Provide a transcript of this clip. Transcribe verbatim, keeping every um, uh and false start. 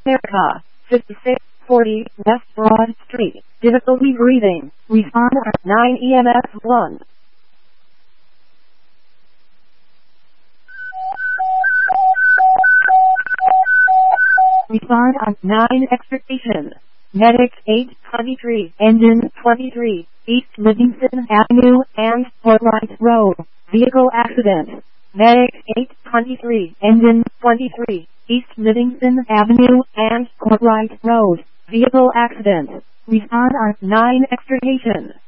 America, fifty-six forty West Broad Street. Difficulty breathing. Respond at nine E M S one. Respond on nine Expectation. Medic eight twenty-three, Engine twenty-three, East Livingston Avenue and Portlight Road. Vehicle accident. Medic eight twenty-three, Engine twenty-three, East Livingston Avenue and Portlight Road. Vehicle accident. Respond on nine Extrication.